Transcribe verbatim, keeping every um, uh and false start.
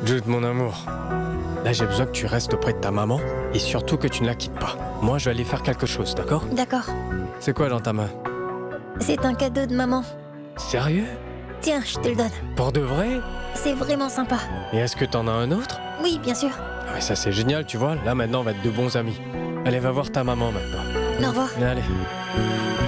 Jude, mon amour, là j'ai besoin que tu restes auprès de ta maman et surtout que tu ne la quittes pas. Moi, je vais aller faire quelque chose, d'accord? D'accord. C'est quoi dans ta main? C'est un cadeau de maman. Sérieux? Tiens, je te le donne. Pour de vrai? C'est vraiment sympa. Et est-ce que t'en as un autre? Oui, bien sûr. Ah mais ça c'est génial, tu vois. Là maintenant, on va être de bons amis. Allez, va voir ta maman maintenant. Au revoir. Allez.